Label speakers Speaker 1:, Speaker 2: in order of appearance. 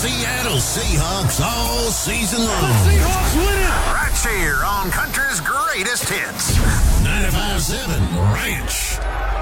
Speaker 1: Seattle Seahawks all season long.
Speaker 2: The Seahawks win it!
Speaker 3: Right here on country's greatest hits.
Speaker 1: 95.7 Ranch.